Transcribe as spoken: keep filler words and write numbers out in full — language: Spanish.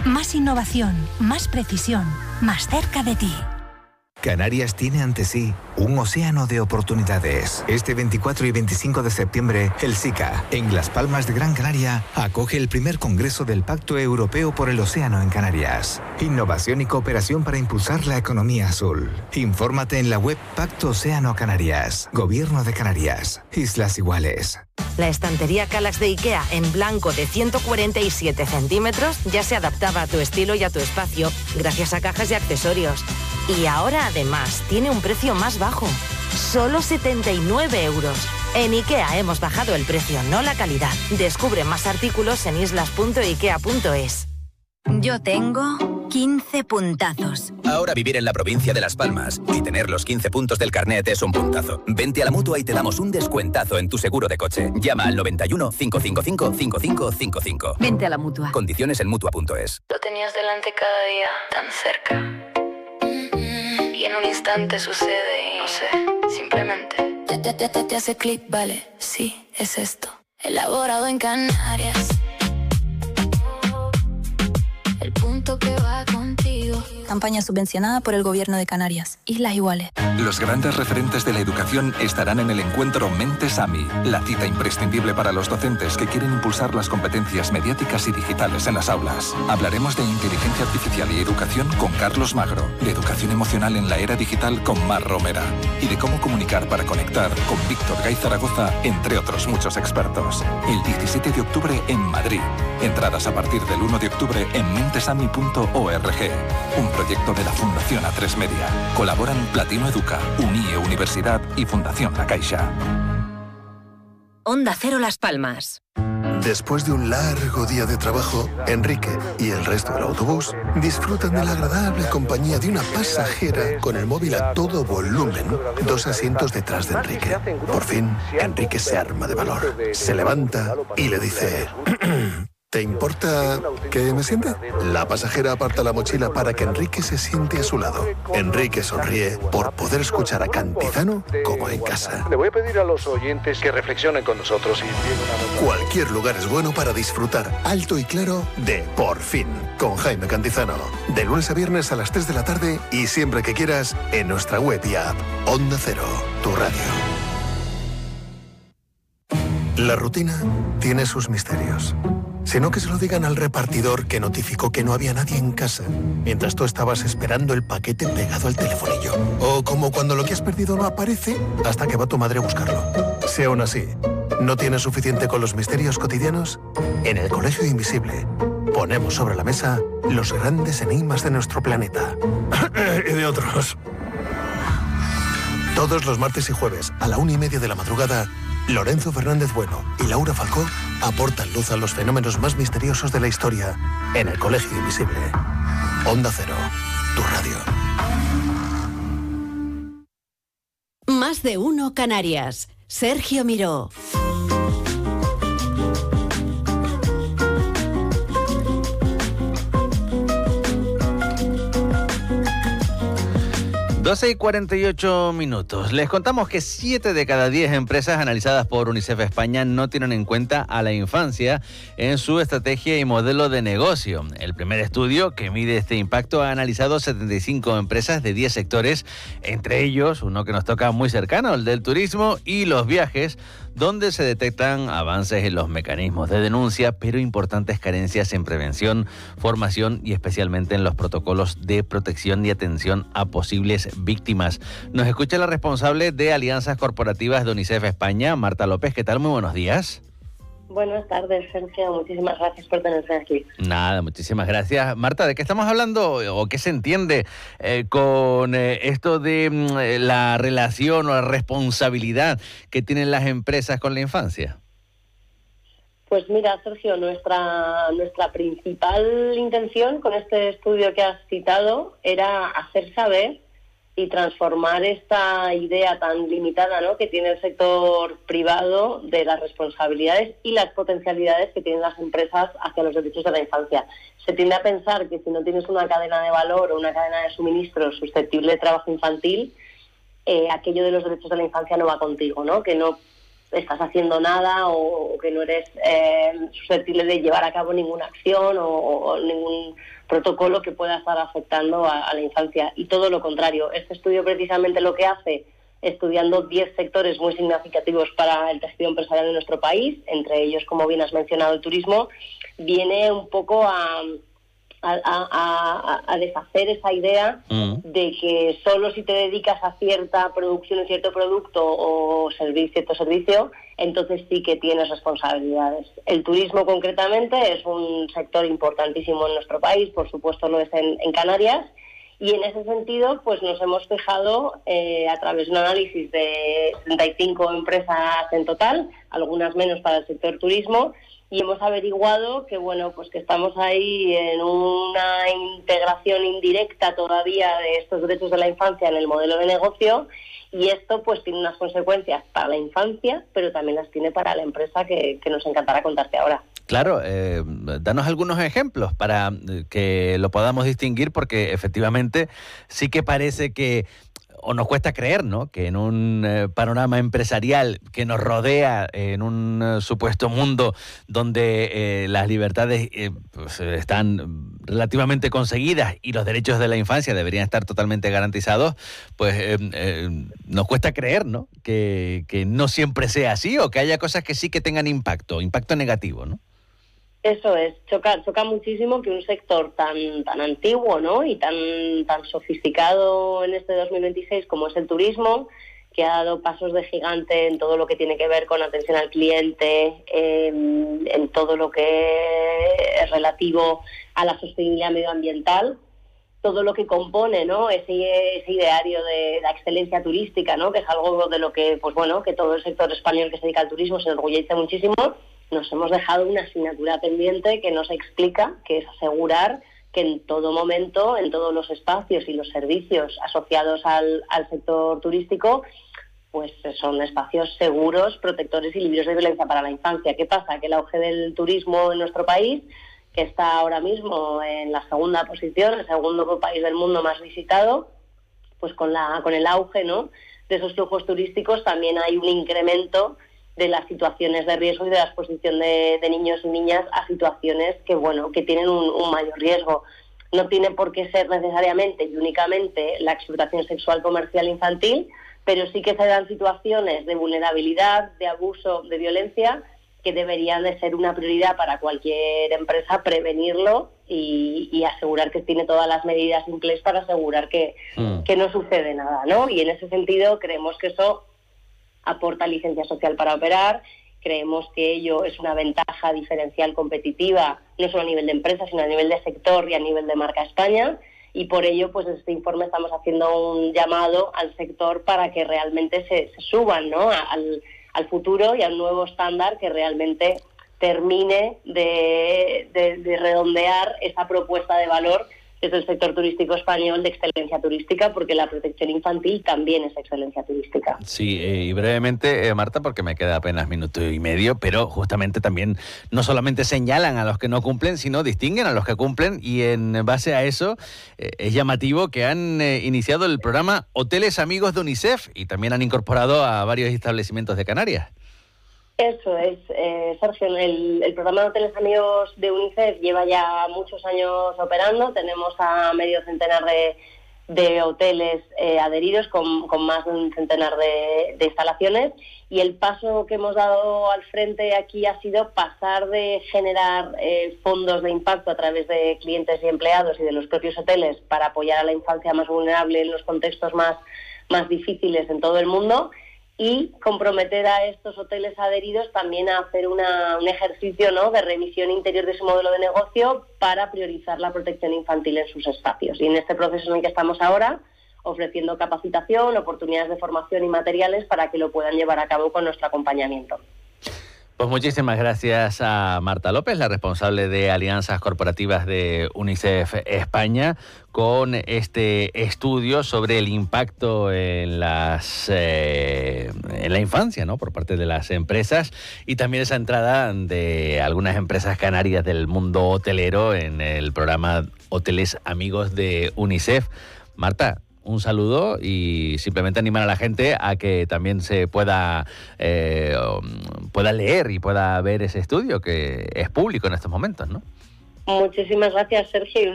Más innovación, más precisión, más cerca de ti. Canarias tiene ante sí un océano de oportunidades. Este veinticuatro y veinticinco de septiembre, el SICA, en Las Palmas de Gran Canaria, acoge el primer congreso del Pacto Europeo por el Océano en Canarias. Innovación y cooperación para impulsar la economía azul. Infórmate en la web Pacto Océano Canarias. Gobierno de Canarias. Islas Iguales. La estantería Kallax de IKEA en blanco de ciento cuarenta y siete centímetros ya se adaptaba a tu estilo y a tu espacio gracias a cajas y accesorios. Y ahora además tiene un precio más bajo, solo setenta y nueve euros. En IKEA hemos bajado el precio, no la calidad. Descubre más artículos en islas punto ikea punto es. Yo tengo quince puntazos. Ahora vivir en la provincia de Las Palmas y tener los quince puntos del carnet es un puntazo. Vente a la Mutua y te damos un descuentazo en tu seguro de coche. Llama al noventa y uno, cinco cinco cinco, cinco cinco cinco cinco. Vente a la Mutua. Condiciones en mutua punto es. Lo tenías delante cada día, tan cerca. Y en un instante sucede, no sé, simplemente te, te, te, te, te hace clic, vale, sí, es esto. Elaborado en Canarias. El punto que va contigo. Campaña subvencionada por el Gobierno de Canarias. Islas Iguales. Los grandes referentes de la educación estarán en el encuentro Mentes AMI, la cita imprescindible para los docentes que quieren impulsar las competencias mediáticas y digitales en las aulas. Hablaremos de inteligencia artificial y educación con Carlos Magro, de educación emocional en la era digital con Mar Romera y de cómo comunicar para conectar con Víctor Gay Zaragoza, entre otros muchos expertos. El diecisiete de octubre en Madrid. Entradas a partir del uno de octubre en mentesami punto org. Un proyecto de la Fundación A tres Media. Colaboran Platino Educa, Unie Universidad y Fundación La Caixa. Onda Cero Las Palmas. Después de un largo día de trabajo, Enrique y el resto del autobús disfrutan de la agradable compañía de una pasajera con el móvil a todo volumen, dos asientos detrás de Enrique. Por fin, Enrique se arma de valor, se levanta y le dice... ¿Te importa que me siente? La pasajera aparta la mochila para que Enrique se siente a su lado. Enrique sonríe por poder escuchar a Cantizano como en casa. Le voy a pedir a los oyentes que reflexionen con nosotros y... Cualquier lugar es bueno para disfrutar alto y claro de Por Fin, con Jaime Cantizano. De lunes a viernes a las tres de la tarde y siempre que quieras en nuestra web y app. Onda Cero, tu radio. La rutina tiene sus misterios. Sino que se lo digan al repartidor que notificó que no había nadie en casa mientras tú estabas esperando el paquete pegado al telefonillo. O como cuando lo que has perdido no aparece hasta que va tu madre a buscarlo. Si aún así no tienes suficiente con los misterios cotidianos, en el Colegio Invisible ponemos sobre la mesa los grandes enigmas de nuestro planeta. Y de otros. Todos los martes y jueves a la una y media de la madrugada, Lorenzo Fernández Bueno y Laura Falcó aportan luz a los fenómenos más misteriosos de la historia en el Colegio Invisible. Onda Cero, tu radio. Más de uno Canarias. Sergio Miró. doce y cuarenta y ocho minutos. Les contamos que siete de cada diez empresas analizadas por UNICEF España no tienen en cuenta a la infancia en su estrategia y modelo de negocio. El primer estudio que mide este impacto ha analizado setenta y cinco empresas de diez sectores, entre ellos uno que nos toca muy cercano, el del turismo y los viajes, donde se detectan avances en los mecanismos de denuncia, pero importantes carencias en prevención, formación y especialmente en los protocolos de protección y atención a posibles víctimas. Nos escucha la responsable de Alianzas Corporativas de UNICEF España, Marta López. ¿Qué tal? Muy buenos días. Buenas tardes, Sergio. Muchísimas gracias por tenerme aquí. Nada, muchísimas gracias. Marta, ¿de qué estamos hablando o qué se entiende eh, con eh, esto de mm, la relación o la responsabilidad que tienen las empresas con la infancia? Pues mira, Sergio, nuestra, nuestra principal intención con este estudio que has citado era hacer saber y transformar esta idea tan limitada, ¿no?, que tiene el sector privado de las responsabilidades y las potencialidades que tienen las empresas hacia los derechos de la infancia. Se tiende a pensar que si no tienes una cadena de valor o una cadena de suministros susceptible de trabajo infantil, eh, aquello de los derechos de la infancia no va contigo, ¿no?, que no estás haciendo nada o, o que no eres eh, susceptible de llevar a cabo ninguna acción o, o ningún protocolo que pueda estar afectando a, a la infancia. Y todo lo contrario, este estudio precisamente lo que hace, estudiando diez sectores muy significativos para el tejido empresarial de nuestro país, entre ellos, como bien has mencionado, el turismo, viene un poco a... A, a, a deshacer esa idea mm. de que solo si te dedicas a cierta producción, cierto producto o servicio, cierto servicio, entonces sí que tienes responsabilidades. El turismo concretamente es un sector importantísimo en nuestro país, por supuesto lo es en, en Canarias, y en ese sentido pues nos hemos fijado eh, a través de un análisis de setenta y cinco empresas en total, algunas menos para el sector turismo, y hemos averiguado que bueno pues que estamos ahí en una integración indirecta todavía de estos derechos de la infancia en el modelo de negocio, y esto pues tiene unas consecuencias para la infancia, pero también las tiene para la empresa que, que nos encantará contarte ahora. Claro, eh, danos algunos ejemplos para que lo podamos distinguir, porque efectivamente sí que parece que, o nos cuesta creer, ¿no?, que en un eh, panorama empresarial que nos rodea, en un eh, supuesto mundo donde eh, las libertades eh, pues, están relativamente conseguidas y los derechos de la infancia deberían estar totalmente garantizados, pues eh, eh, nos cuesta creer, ¿no?, que, que no siempre sea así, o que haya cosas que sí que tengan impacto, impacto negativo, ¿no? Eso es, choca, choca muchísimo que un sector tan tan antiguo, ¿no?, y tan tan sofisticado en este dos mil veintiséis como es el turismo, que ha dado pasos de gigante en todo lo que tiene que ver con atención al cliente, eh, en todo lo que es relativo a la sostenibilidad medioambiental, todo lo que compone, ¿no?, ese, ese ideario de la excelencia turística, ¿no?, que es algo de lo que, pues bueno, que todo el sector español que se dedica al turismo se enorgullece muchísimo. Nos hemos dejado una asignatura pendiente que nos explica, que es asegurar que en todo momento, en todos los espacios y los servicios asociados al, al sector turístico, pues son espacios seguros, protectores y libres de violencia para la infancia. ¿Qué pasa? Que el auge del turismo en nuestro país, que está ahora mismo en la segunda posición, el segundo país del mundo más visitado, pues con la con el auge, ¿no?, de esos flujos turísticos también hay un incremento de las situaciones de riesgo y de la exposición de, de niños y niñas a situaciones que, bueno, que tienen un, un mayor riesgo. No tiene por qué ser necesariamente y únicamente la explotación sexual comercial infantil, pero sí que se dan situaciones de vulnerabilidad, de abuso, de violencia, que deberían de ser una prioridad para cualquier empresa, prevenirlo y, y asegurar que tiene todas las medidas simples para asegurar que, mm. que no sucede nada, ¿no? Y en ese sentido creemos que eso aporta licencia social para operar, creemos que ello es una ventaja diferencial competitiva, no solo a nivel de empresa, sino a nivel de sector y a nivel de marca España, y por ello, pues en este informe estamos haciendo un llamado al sector para que realmente se, se suban, ¿no?, al, al futuro y al nuevo estándar que realmente termine de, de, de redondear esa propuesta de valor desde el sector turístico español de excelencia turística, porque la protección infantil también es excelencia turística. Sí, eh, y brevemente, eh, Marta, porque me queda apenas minuto y medio, pero justamente también no solamente señalan a los que no cumplen, sino distinguen a los que cumplen, y en base a eso eh, es llamativo que han eh, iniciado el programa Hoteles Amigos de UNICEF y también han incorporado a varios establecimientos de Canarias. Eso es, eh, Sergio, el, el programa de Hoteles Amigos de UNICEF lleva ya muchos años operando, tenemos a medio centenar de, de hoteles eh, adheridos con, con más de un centenar de, de instalaciones, y el paso que hemos dado al frente aquí ha sido pasar de generar eh, fondos de impacto a través de clientes y empleados y de los propios hoteles para apoyar a la infancia más vulnerable en los contextos más, más difíciles en todo el mundo, y comprometer a estos hoteles adheridos también a hacer una, un ejercicio, ¿no?, de revisión interior de su modelo de negocio para priorizar la protección infantil en sus espacios. Y en este proceso en el que estamos ahora, ofreciendo capacitación, oportunidades de formación y materiales para que lo puedan llevar a cabo con nuestro acompañamiento. Pues muchísimas gracias a Marta López, la responsable de Alianzas Corporativas de UNICEF España, con este estudio sobre el impacto en las eh, en la infancia, ¿no?, por parte de las empresas, y también esa entrada de algunas empresas canarias del mundo hotelero en el programa Hoteles Amigos de UNICEF. Marta, un saludo y simplemente animar a la gente a que también se pueda, eh, pueda leer y pueda ver ese estudio que es público en estos momentos, ¿no? Muchísimas gracias, Sergio.